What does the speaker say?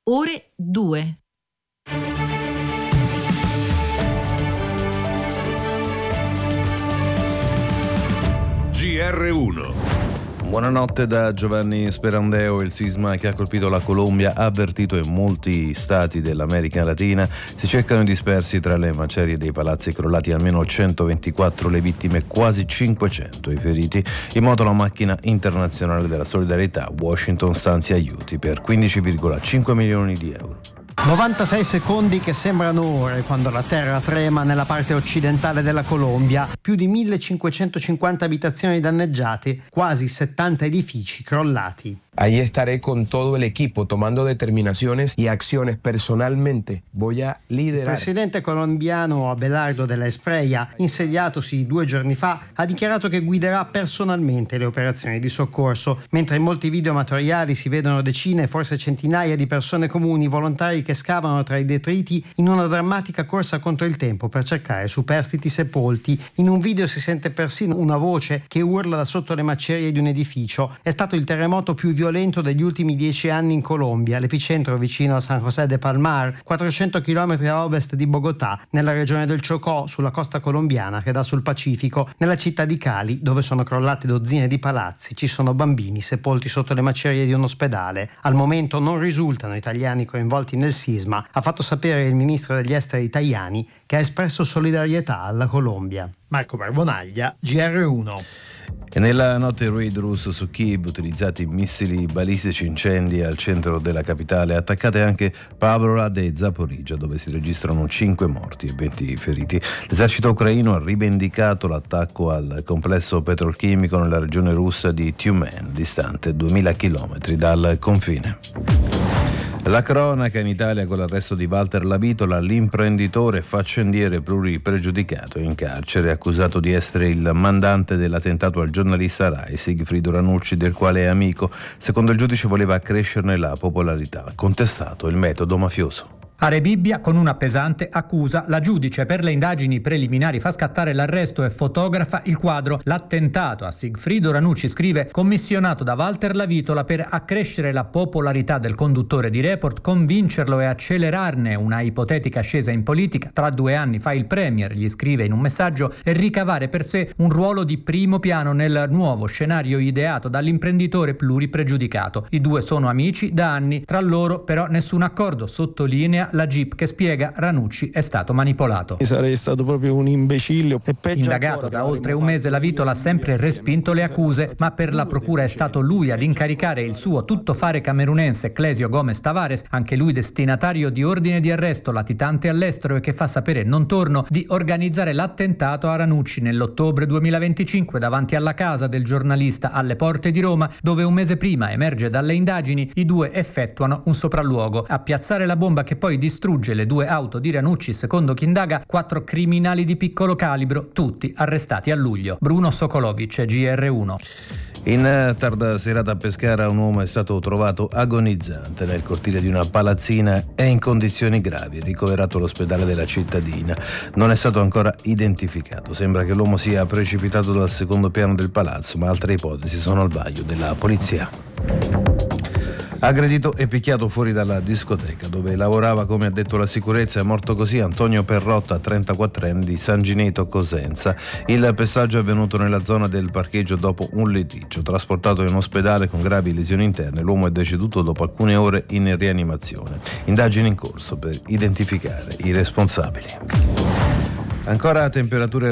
ore 2. GR1. Buonanotte da Giovanni Sperandeo. Il sisma che ha colpito la Colombia ha avvertito in molti stati dell'America Latina. Si cercano i dispersi tra le macerie dei palazzi crollati, almeno 124 le vittime, quasi 500 i feriti. In moto la macchina internazionale della solidarietà. Washington stanzia aiuti per 15,5 milioni di euro. 96 secondi che sembrano ore quando la terra trema nella parte occidentale della Colombia. Più di 1550 abitazioni danneggiate, quasi 70 edifici crollati. Ahí estaré con todo el equipo tomando determinaciones y acciones personalmente. Voy a liderar. Il presidente colombiano Abelardo de la Espriella, insediatosi 2 giorni fa, ha dichiarato che guiderà personalmente le operazioni di soccorso, mentre in molti video amatoriali si vedono decine, forse centinaia di persone comuni, volontari che scavano tra i detriti in una drammatica corsa contro il tempo per cercare superstiti sepolti. In un video si sente persino una voce che urla da sotto le macerie di un edificio. È stato il terremoto più violento degli ultimi 10 anni in Colombia, l'epicentro vicino a San José de Palmar, 400 km a ovest di Bogotà, nella regione del Chocó, sulla costa colombiana che dà sul Pacifico. Nella città di Cali, dove sono crollate dozzine di palazzi, ci sono bambini sepolti sotto le macerie di un ospedale. Al momento non risultano italiani coinvolti nel sisma, ha fatto sapere il ministro degli esteri Tajani, che ha espresso solidarietà alla Colombia. Marco Barbonaglia, GR1. E nella notte raid russo su Kiev, utilizzati missili balistici, incendi al centro della capitale, attaccate anche Pavlograd e Zaporizhzhia, dove si registrano 5 morti e 20 feriti. L'esercito ucraino ha rivendicato l'attacco al complesso petrolchimico nella regione russa di Tyumen, distante 2000 km dal confine. La cronaca in Italia con l'arresto di Walter Lavitola, l'imprenditore faccendiere pluripregiudicato in carcere, accusato di essere il mandante dell'attentato al giornalista Rai Sigfrido Ranucci, del quale è amico. Secondo il giudice voleva accrescerne la popolarità, contestato il metodo mafioso. A Rebibbia, con una pesante accusa, la giudice per le indagini preliminari fa scattare l'arresto e fotografa il quadro "L'attentato a Sigfrido Ranucci", scrive, commissionato da Walter Lavitola per accrescere la popolarità del conduttore di Report, convincerlo e accelerarne una ipotetica ascesa in politica. Tra 2 anni fa il premier, gli scrive in un messaggio, e ricavare per sé un ruolo di primo piano nel nuovo scenario ideato dall'imprenditore pluripregiudicato. I due sono amici da anni, tra loro però nessun accordo, sottolinea la GIP, che spiega Ranucci è stato manipolato. Sarei stato proprio un imbecille. Indagato da oltre un mese, Lavitola ha sempre respinto le accuse, ma per la procura è stato lui ad incaricare il suo tuttofare camerunense Clesio Gomez Tavares, anche lui destinatario di ordine di arresto latitante all'estero e che fa sapere non torno, di organizzare l'attentato a Ranucci nell'ottobre 2025 davanti alla casa del giornalista alle porte di Roma, dove un mese prima, emerge dalle indagini, i due effettuano un sopralluogo. A piazzare la bomba che poi distrugge le 2 auto di Ranucci, secondo chi indaga, 4 criminali di piccolo calibro, tutti arrestati a luglio. Bruno Sokolovic, GR1. In tarda serata a Pescara un uomo è stato trovato agonizzante nel cortile di una palazzina e in condizioni gravi, ricoverato all'ospedale della cittadina. Non è stato ancora identificato. Sembra che l'uomo sia precipitato dal secondo piano del palazzo, ma altre ipotesi sono al vaglio della polizia. Aggredito e picchiato fuori dalla discoteca dove lavorava come addetto alla sicurezza, è morto così Antonio Perrotta, 34enne di San Gineto Cosenza. Il pestaggio è avvenuto nella zona del parcheggio dopo un litigio. Trasportato in ospedale con gravi lesioni interne, l'uomo è deceduto dopo alcune ore in rianimazione. Indagini in corso per identificare i responsabili. Ancora temperature